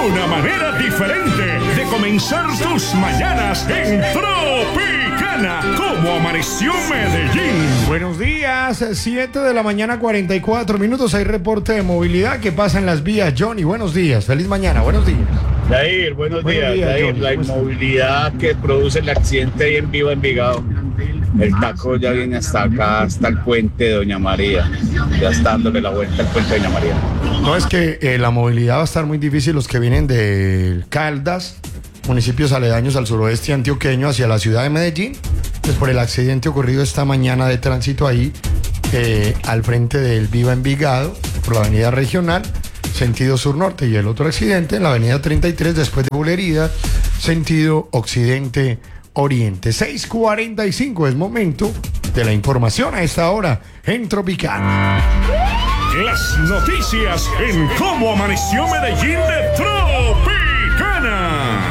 Una manera diferente de comenzar tus mañanas en Tropicana. ¿Cómo amaneció Medellín? Buenos días, 7 de la mañana, 44 minutos. Hay reporte de movilidad que pasa en las vías. Johnny, buenos días. Feliz mañana, buenos días. Yair, buenos días. Yair, John, la inmovilidad que produce el accidente ahí en Viva Envigado. El taco ya viene hasta acá, hasta el puente de Doña María. Ya está dándole la vuelta al puente de Doña María. No, es que la movilidad va a estar muy difícil. Los que vienen de Caldas, municipios aledaños al suroeste antioqueño, hacia la ciudad de Medellín, pues por el accidente ocurrido esta mañana de tránsito ahí, al frente del Viva Envigado, por la avenida regional, sentido sur-norte, y el otro accidente en la avenida 33, después de Bulerida, sentido occidente-oriente. 6:45 es momento de la información a esta hora en Tropicana. Las noticias en Cómo amaneció Medellín de Tropicana.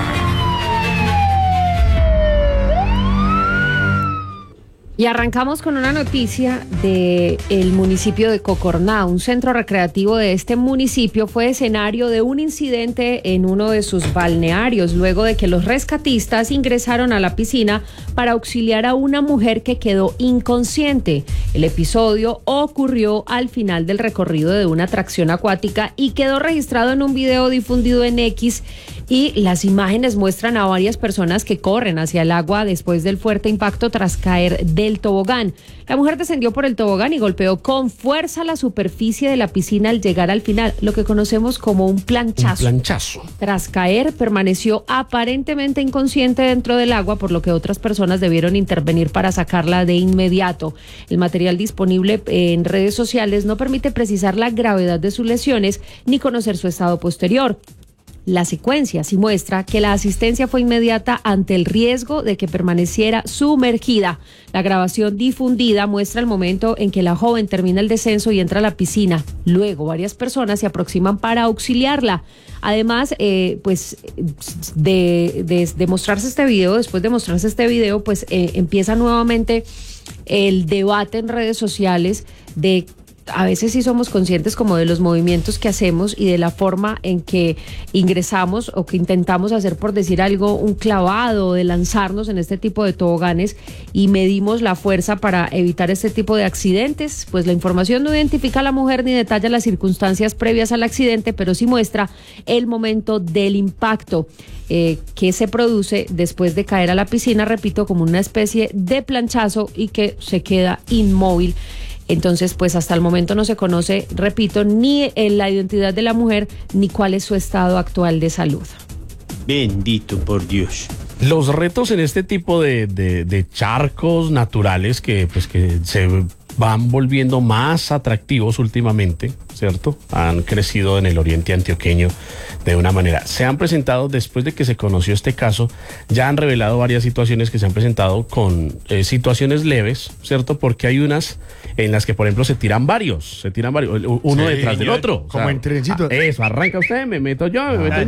Y arrancamos con una noticia del municipio de Cocorná. Un centro recreativo de este municipio fue escenario de un incidente en uno de sus balnearios, luego de que los rescatistas ingresaron a la piscina para auxiliar a una mujer que quedó inconsciente. El episodio ocurrió al final del recorrido de una atracción acuática y quedó registrado en un video difundido en X. Y las imágenes muestran a varias personas que corren hacia el agua después del fuerte impacto tras caer del tobogán. La mujer descendió por el tobogán y golpeó con fuerza la superficie de la piscina al llegar al final, lo que conocemos como un planchazo. Un planchazo. Tras caer, permaneció aparentemente inconsciente dentro del agua, por lo que otras personas debieron intervenir para sacarla de inmediato. El material disponible en redes sociales no permite precisar la gravedad de sus lesiones ni conocer su estado posterior. La secuencia sí muestra que la asistencia fue inmediata ante el riesgo de que permaneciera sumergida. La grabación difundida muestra el momento en que la joven termina el descenso y entra a la piscina. Luego, varias personas se aproximan para auxiliarla. Además, pues de mostrarse este video, después de mostrarse este video, pues empieza nuevamente el debate en redes sociales de a veces sí somos conscientes como de los movimientos que hacemos y de la forma en que ingresamos o que intentamos hacer, por decir algo, un clavado, de lanzarnos en este tipo de toboganes y medimos la fuerza para evitar este tipo de accidentes. Pues la información no identifica a la mujer ni detalla las circunstancias previas al accidente, pero sí muestra el momento del impacto que se produce después de caer a la piscina, repito, como una especie de planchazo y que se queda inmóvil. Entonces, pues hasta el momento no se conoce, repito, ni la identidad de la mujer, ni cuál es su estado actual de salud. Bendito por Dios. Los retos en este tipo de charcos naturales que se van volviendo más atractivos últimamente, ¿cierto? Han crecido en el oriente antioqueño de una manera. Se han presentado, después de que se conoció este caso, ya han revelado varias situaciones que se han presentado con situaciones leves, ¿cierto? Porque hay unas en las que, por ejemplo, se tiran varios, uno Sí, detrás del otro. Como en trencito. Eso, arranca usted, me meto yo.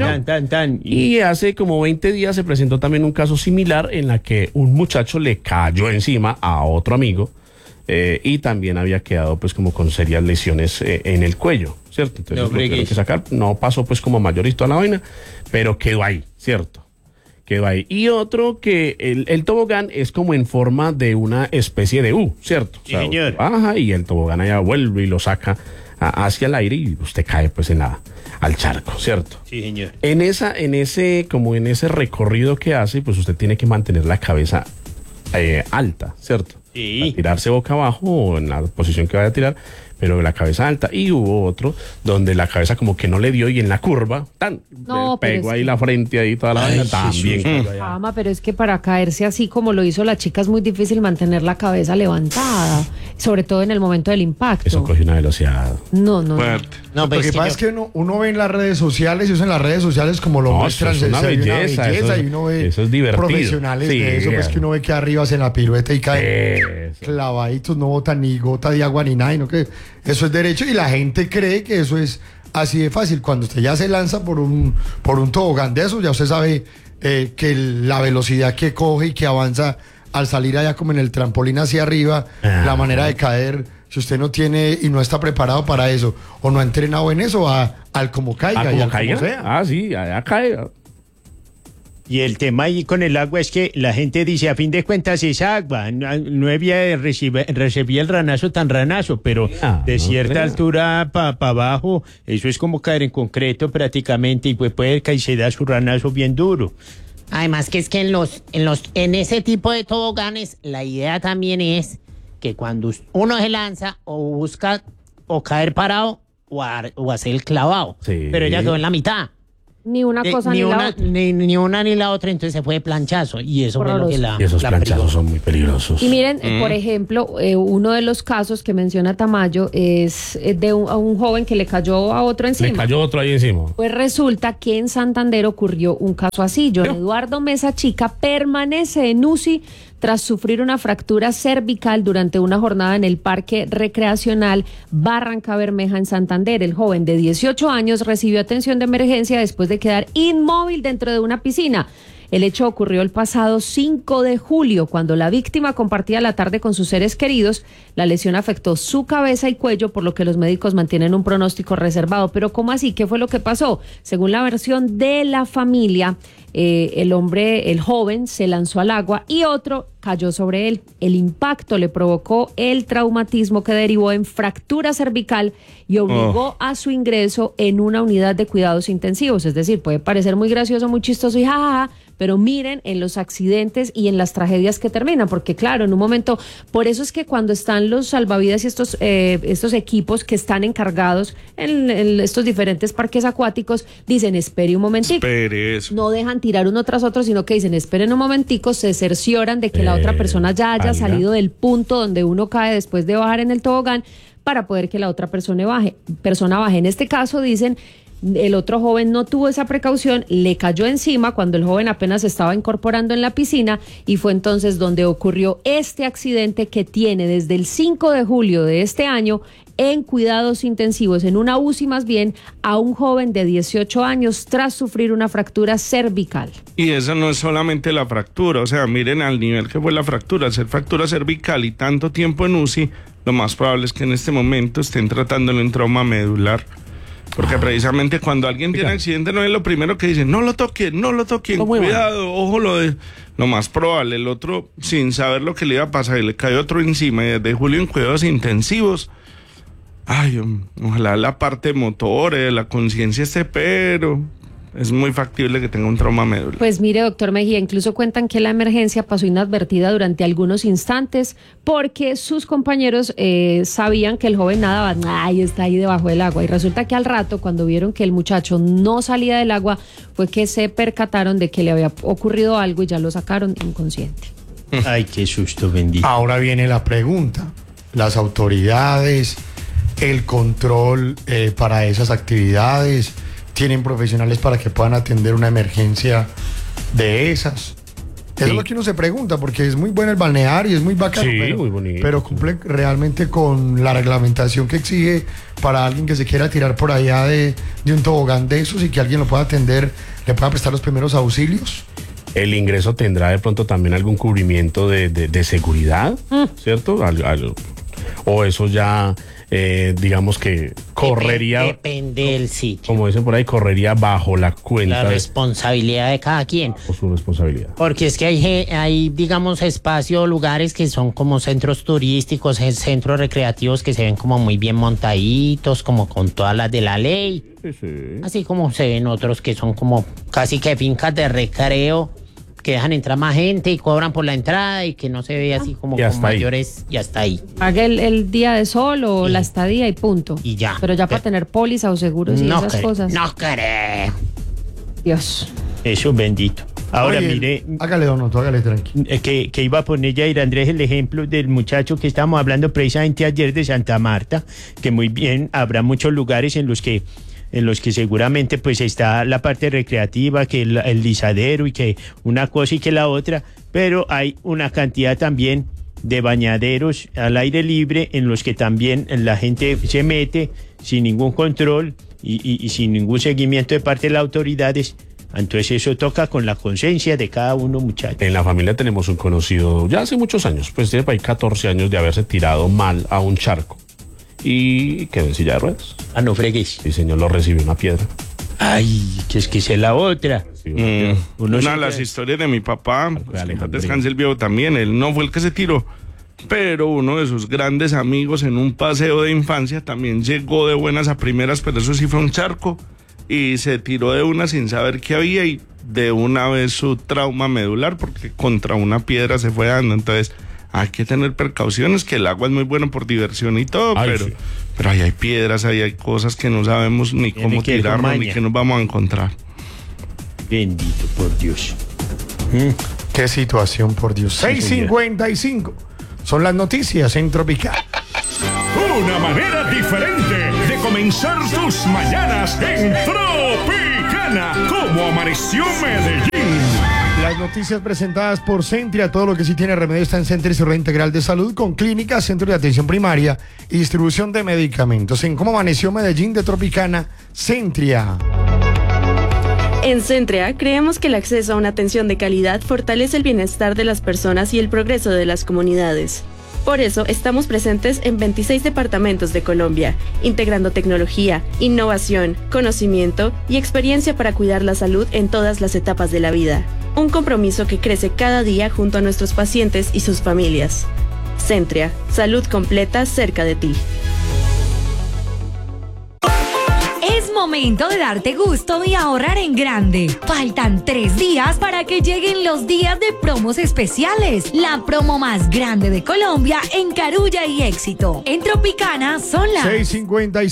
Y hace como 20 días se presentó también un caso similar en la que un muchacho le cayó encima a otro amigo. Y también había quedado pues como con serias lesiones en el cuello, ¿cierto? Entonces lo tuvieron que sacar, no pasó pues como mayor y toda la vaina, pero quedó ahí, ¿cierto? Quedó ahí. Y otro que el tobogán es como en forma de una especie de U, ¿cierto? Sí, señor. Baja y el tobogán allá vuelve y lo saca hacia el aire y usted cae pues al charco, ¿cierto? Sí, señor. En ese recorrido que hace, pues usted tiene que mantener la cabeza alta, ¿cierto? Sí. A tirarse boca abajo o en la posición que vaya a tirar, pero la cabeza alta. Y hubo otro donde la cabeza como que no le dio y en la curva, No, pegó ahí la frente ahí toda la vaina, también. Ama, pero es que para caerse así como lo hizo la chica es muy difícil mantener la cabeza levantada, sobre todo en el momento del impacto. Eso cogió una velocidad. No. Fuerte. No, Lo que pasa es que uno ve en las redes sociales y usa en las redes sociales como lo muestran. Eso es una belleza, y uno ve eso es divertido. profesionales Sí, de eso, pues que uno ve que arriba hacen la pirueta y caen Eso. clavaditos, no botan ni gota de agua ni nada, no, que eso es derecho y la gente cree que eso es así de fácil. Cuando usted ya se lanza por un tobogán de eso, ya usted sabe que la velocidad que coge y que avanza al salir allá como en el trampolín hacia arriba, la manera de caer si usted no tiene y no está preparado para eso, o no ha entrenado en eso, al como caiga. ¿Como y al caiga? como sea. Ah, sí, allá cae. Y el tema ahí con el agua es que la gente dice, a fin de cuentas es agua, no había recibí el ranazo tan ranazo, pero de cierta altura para abajo, eso es como caer en concreto prácticamente, y pues puede que se da su ranazo bien duro. Además que es que en ese tipo de toboganes, la idea también es que cuando uno se lanza o busca o caer parado o hacer el clavado, Sí. pero ella quedó en la mitad. Ni una cosa ni la otra. Ni una ni la otra, entonces se fue de planchazo. Y eso fue lo que Y esos la planchazos privó. son muy peligrosos. Y miren, por ejemplo, uno de los casos que menciona Tamayo es de un joven que le cayó a otro encima. Le cayó otro ahí encima. Pues resulta que en Santander ocurrió un caso así. John Eduardo Mesa Chica permanece en UCI tras sufrir una fractura cervical durante una jornada en el Parque Recreacional Barranca Bermeja en Santander. El joven de 18 años recibió atención de emergencia después de quedar inmóvil dentro de una piscina. El hecho ocurrió el pasado 5 de julio, cuando la víctima compartía la tarde con sus seres queridos. La lesión afectó su cabeza y cuello, por lo que los médicos mantienen un pronóstico reservado. Pero ¿cómo así? ¿Qué fue lo que pasó? Según la versión de la familia, el joven se lanzó al agua y otro cayó sobre él. El impacto le provocó el traumatismo que derivó en fractura cervical y obligó a su ingreso en una unidad de cuidados intensivos. Es decir, puede parecer muy gracioso, muy chistoso y jajaja, pero miren en los accidentes y en las tragedias que terminan, porque claro, en un momento, por eso es que cuando están los salvavidas y estos equipos que están encargados en estos diferentes parques acuáticos, dicen, espere un momentico. Espere eso. No dejan tirar uno tras otro, sino que dicen, esperen un momentico, se cercioran de que la otra persona ya haya salido del punto donde uno cae después de bajar en el tobogán para poder que la otra persona baje. En este caso dicen, el otro joven no tuvo esa precaución, le cayó encima cuando el joven apenas estaba incorporando en la piscina y fue entonces donde ocurrió este accidente que tiene desde el 5 de julio de este año en cuidados intensivos, en una UCI más bien, a un joven de 18 años tras sufrir una fractura cervical. Y esa no es solamente la fractura, o sea, miren al nivel que fue la fractura, al ser fractura cervical y tanto tiempo en UCI, lo más probable es que en este momento estén tratándolo en trauma medular. Porque precisamente cuando alguien tiene accidente no es lo primero que dicen, no lo toquen, cuidado, ojo, lo más probable, el otro sin saber lo que le iba a pasar y le cae otro encima y desde julio en cuidados intensivos. Ay, ojalá la parte motor, la conciencia esté, pero es muy factible que tenga un trauma medular. Pues mire, doctor Mejía, incluso cuentan que la emergencia pasó inadvertida durante algunos instantes porque sus compañeros sabían que el joven nadaba, está ahí debajo del agua. Y resulta que al rato, cuando vieron que el muchacho no salía del agua, fue que se percataron de que le había ocurrido algo y ya lo sacaron inconsciente. Ay, qué susto, bendito. Ahora viene la pregunta. Las autoridades, el control para esas actividades, ¿tienen profesionales para que puedan atender una emergencia de esas? Eso es lo que uno se pregunta, porque es muy bueno el balneario, es muy bacano, Sí, muy bonito. pero cumple realmente con la reglamentación que exige para alguien que se quiera tirar por allá de un tobogán de esos y que alguien lo pueda atender, le pueda prestar los primeros auxilios. El ingreso tendrá de pronto también algún cubrimiento de seguridad, ¿cierto? O eso ya, digamos que correría, Depende del sitio. como dicen por ahí, correría bajo la cuenta La responsabilidad de cada quien. o su responsabilidad. Porque es que hay, digamos, espacios, lugares que son como centros turísticos, centros recreativos que se ven como muy bien montaditos, como con todas las de la ley. Así como se ven otros que son como casi que fincas de recreo, que dejan entrar más gente y cobran por la entrada y que no se ve así como Y hasta con ahí. mayores y hasta ahí. Pague el día de sol o la estadía y punto. Y ya. Pero ya para tener póliza o seguros y esas cosas. No creo. Dios. Eso, bendito. Ahora, Oye, mire, hágale, don Otto, hágale tranquilo. que iba a poner Yair Andrés el ejemplo del muchacho que estábamos hablando precisamente ayer de Santa Marta, que muy bien, habrá muchos lugares en los que seguramente pues está la parte recreativa, que el lisadero y que una cosa y que la otra, pero hay una cantidad también de bañaderos al aire libre en los que también la gente se mete sin ningún control y sin ningún seguimiento de parte de las autoridades Entonces eso toca con la conciencia de cada uno, muchachos. En la familia tenemos un conocido, ya hace muchos años, pues tiene por ahí 14 años de haberse tirado mal a un charco y quedó en silla de ruedas. Ah, no fregues. Sí, señor, lo recibió una piedra. Ay, que es la otra. Una de las historias de mi papá, descanse el viejo también, él no fue el que se tiró, pero uno de sus grandes amigos en un paseo de infancia también llegó de buenas a primeras, pero eso sí fue un charco, y se tiró de una sin saber qué había y de una vez su trauma medular porque contra una piedra se fue dando. Entonces hay que tener precauciones, que el agua es muy bueno por diversión y todo, pero ahí hay piedras, ahí hay cosas que no sabemos ni cómo tirarnos ni qué nos vamos a encontrar. Bendito por Dios. Qué situación, por Dios. 6:55. Son las noticias en Tropical. Una manera diferente de comenzar tus mañanas en Tropicana. ¿Cómo amaneció Medellín? Las noticias presentadas por Centria. Todo lo que sí tiene remedio está en Centria y su red integral de salud, con clínicas, centro de atención primaria y distribución de medicamentos. En Cómo amaneció Medellín de Tropicana, Centria. En Centria, creemos que el acceso a una atención de calidad fortalece el bienestar de las personas y el progreso de las comunidades. Por eso, estamos presentes en 26 departamentos de Colombia, integrando tecnología, innovación, conocimiento y experiencia para cuidar la salud en todas las etapas de la vida. Un compromiso que crece cada día junto a nuestros pacientes y sus familias. Centria, salud completa cerca de ti. Es momento de darte gusto y ahorrar en grande. Faltan 3 días para que lleguen los días de promos especiales. La promo más grande de Colombia en Carulla y Éxito. En Tropicana son las 6:56.